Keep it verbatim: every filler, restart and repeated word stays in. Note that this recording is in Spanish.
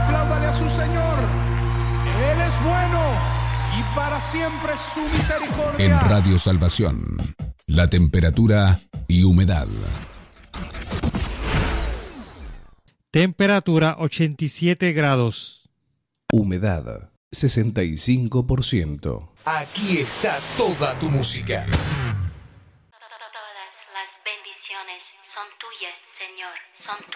Apláudale a su Señor. Él es bueno y para siempre su misericordia. En Radio Salvación, la temperatura y humedad. Temperatura ochenta y siete grados. Humedad sesenta y cinco por ciento. Aquí está toda tu música. Todas las bendiciones son tuyas, Señor, son tuyas.